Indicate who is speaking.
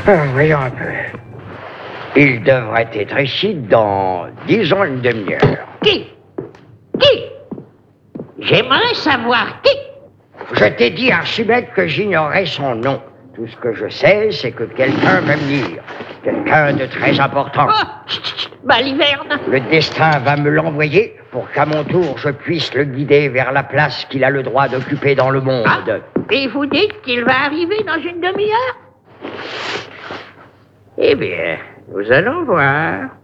Speaker 1: Voyons un peu. Il devrait être ici dans, disons, une demi-heure.
Speaker 2: Qui? J'aimerais savoir qui.
Speaker 1: Je t'ai dit, Archimède, que j'ignorais son nom. Tout ce que je sais, c'est que quelqu'un va me lire. Quelqu'un de très important.
Speaker 2: Oh, Baliverne.
Speaker 1: Le destin va me l'envoyer pour qu'à mon tour, je puisse le guider vers la place qu'il a le droit d'occuper dans le monde.
Speaker 2: Et vous dites qu'il va arriver dans une demi-heure? Eh bien, nous allons voir.